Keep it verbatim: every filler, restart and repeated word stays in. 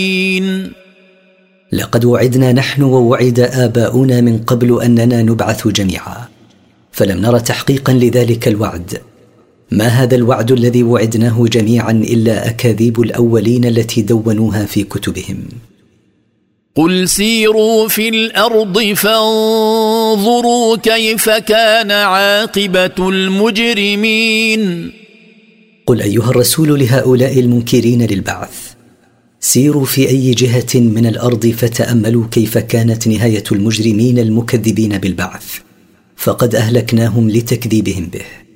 لقد وعدنا نحن ووعد آباؤنا من قبل أننا نبعث جميعا، فلم نر تحقيقا لذلك الوعد. ما هذا الوعد الذي وعدناه جميعا إلا أكاذيب الأولين التي دونوها في كتبهم. قل سيروا في الأرض فانظروا كيف كان عاقبة المجرمين. قل أيها الرسول لهؤلاء المنكرين للبعث: سيروا في أي جهة من الأرض فتأملوا كيف كانت نهاية المجرمين المكذبين بالبعث، فقد أهلكناهم لتكذيبهم به.